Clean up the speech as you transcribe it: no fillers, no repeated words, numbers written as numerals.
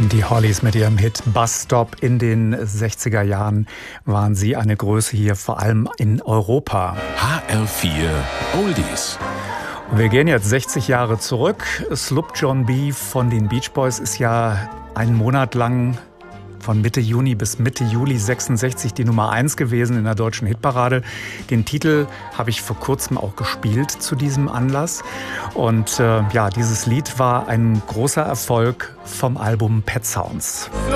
Die Hollies mit ihrem Hit Bus Stop. In den 60er Jahren waren sie eine Größe hier, vor allem in Europa. HR4 Oldies. Wir gehen jetzt 60 Jahre zurück. Sloop John B. von den Beach Boys ist ja einen Monat lang von Mitte Juni bis Mitte Juli 66 die Nummer 1 gewesen in der deutschen Hitparade. Den Titel habe ich vor kurzem auch gespielt zu diesem Anlass. Und dieses Lied war ein großer Erfolg vom Album Pet Sounds.